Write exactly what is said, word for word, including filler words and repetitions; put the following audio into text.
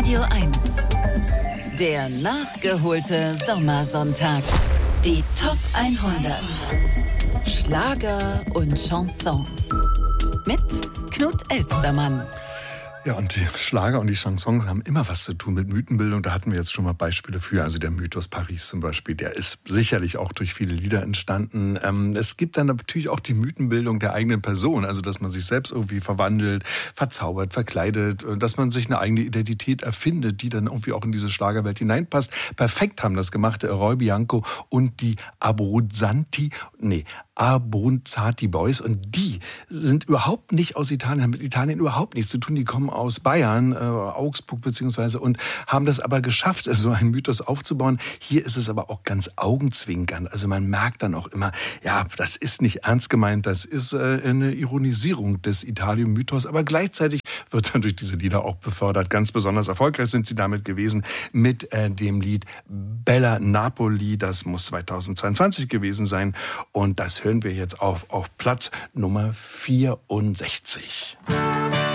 Radio eins. Der nachgeholte Sommersonntag. Die Top hundert. Schlager und Chansons. Mit Knut Elstermann. Ja, und die Schlager und die Chansons haben immer was zu tun mit Mythenbildung. Da hatten wir jetzt schon mal Beispiele für. Also der Mythos Paris zum Beispiel, der ist sicherlich auch durch viele Lieder entstanden. Ähm, es gibt dann natürlich auch die Mythenbildung der eigenen Person. Also dass man sich selbst irgendwie verwandelt, verzaubert, verkleidet, dass man sich eine eigene Identität erfindet, die dann irgendwie auch in diese Schlagerwelt hineinpasst. Perfekt haben das gemacht der Roy Bianco und die Abruzzanti, nee, Abruzzati Boys. Und die sind überhaupt nicht aus Italien, haben mit Italien überhaupt nichts zu tun. Die kommen aus Bayern, äh, Augsburg beziehungsweise, und haben das aber geschafft, so einen Mythos aufzubauen. Hier ist es aber auch ganz augenzwinkernd. Also man merkt dann auch immer, ja, das ist nicht ernst gemeint, das ist äh, eine Ironisierung des Italien-Mythos, aber gleichzeitig wird dann durch diese Lieder auch befördert. Ganz besonders erfolgreich sind sie damit gewesen mit äh, dem Lied Bella Napoli. Das muss zweitausendzweiundzwanzig gewesen sein. Und das hören wir jetzt auf, auf Platz Nummer vierundsechzig.